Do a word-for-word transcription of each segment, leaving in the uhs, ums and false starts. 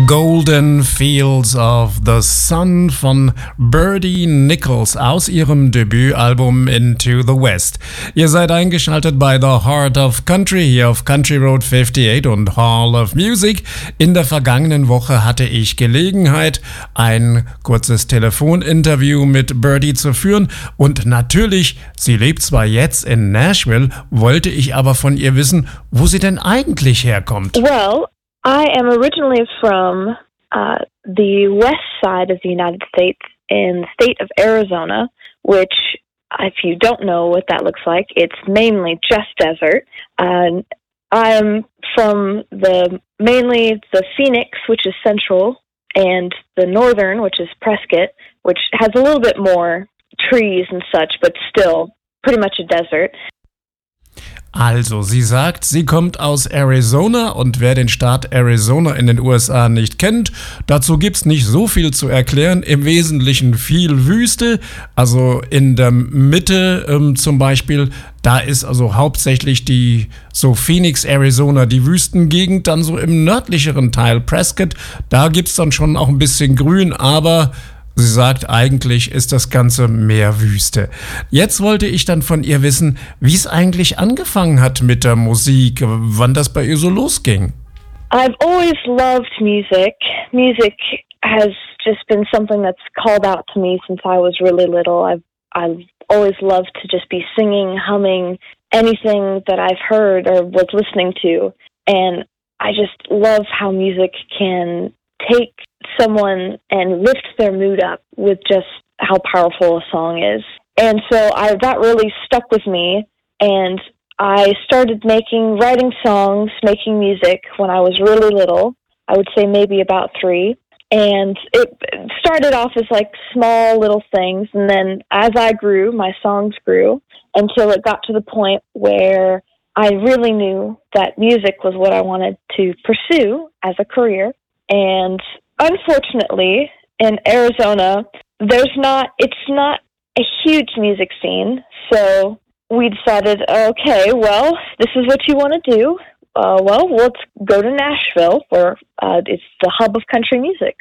Golden Fields of the Sun von Birdie Nichols aus ihrem Debütalbum Into the West. Ihr seid eingeschaltet bei The Heart of Country hier auf Country Road achtundfünfzig und Hall of Music. In der vergangenen Woche hatte ich Gelegenheit, ein kurzes Telefoninterview mit Birdie zu führen und natürlich, sie lebt zwar jetzt in Nashville, wollte ich aber von ihr wissen, wo sie denn eigentlich herkommt. Well, I am originally from uh, the west side of the United States in the state of Arizona, which, if you don't know what that looks like, it's mainly just desert. Uh, I'm from the mainly the Phoenix, which is central, and the northern, which is Prescott, which has a little bit more trees and such, but still pretty much a desert. Also, sie sagt, sie kommt aus Arizona und wer den Staat Arizona in den U S A nicht kennt, dazu gibt's nicht so viel zu erklären. Im Wesentlichen viel Wüste, also in der Mitte ähm, zum Beispiel, da ist also hauptsächlich die so Phoenix, Arizona, die Wüstengegend, dann so im nördlicheren Teil Prescott, da gibt's dann schon auch ein bisschen Grün, aber sie sagt, eigentlich ist das Ganze mehr Wüste. Jetzt wollte ich dann von ihr wissen, wie es eigentlich angefangen hat mit der Musik, wann das bei ihr so losging. I've always loved music. Music has just been something that's called out to me since I was really little. I've, I've always loved to just be singing, humming, anything that I've heard or was listening to. And I just love how music can take someone and lift their mood up with just how powerful a song is. And so I, that really stuck with me, and I started making, writing songs, making music when I was really little. I would say maybe about three. And it started off as like small little things, and then as I grew, my songs grew until it got to the point where I really knew that music was what I wanted to pursue as a career. And unfortunately, in Arizona, there's not, it's not a huge music scene. So we decided, okay, well, this is what you want to do. Uh, well, let's go to Nashville, where uh, it's the hub of country music.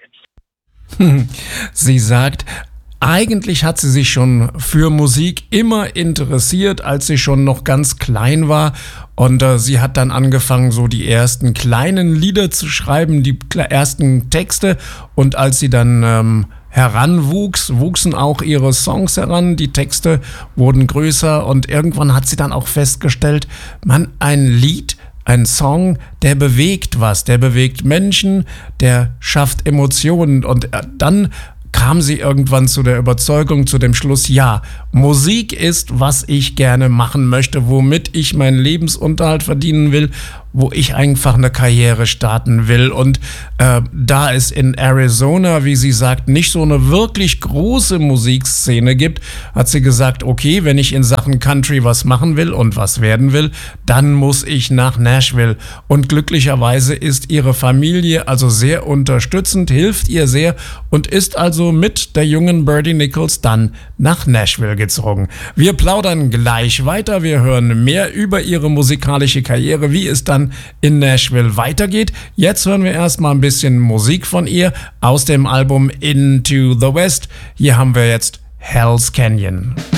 Sie sagt, eigentlich hat sie sich schon für Musik immer interessiert, als sie schon noch ganz klein war. Und äh, sie hat dann angefangen, so die ersten kleinen Lieder zu schreiben, die ersten Texte. Und als sie dann ähm, heranwuchs, wuchsen auch ihre Songs heran. Die Texte wurden größer und irgendwann hat sie dann auch festgestellt, man, ein Lied, ein Song, der bewegt was, der bewegt Menschen, der schafft Emotionen. Und äh, dann kam sie irgendwann zu der Überzeugung, zu dem Schluss, ja, Musik ist, was ich gerne machen möchte, womit ich meinen Lebensunterhalt verdienen will, wo ich einfach eine Karriere starten will. Und äh, da es in Arizona, wie sie sagt, nicht so eine wirklich große Musikszene gibt, hat sie gesagt, okay, wenn ich in Sachen Country was machen will und was werden will, dann muss ich nach Nashville. Und glücklicherweise ist ihre Familie also sehr unterstützend, hilft ihr sehr und ist also mit der jungen Birdie Nichols dann nach Nashville gezogen. Wir plaudern gleich weiter, wir hören mehr über ihre musikalische Karriere, wie es dann in Nashville weitergeht. Jetzt hören wir erstmal ein bisschen Musik von ihr aus dem Album Into the West. Hier haben wir jetzt Hell's Canyon.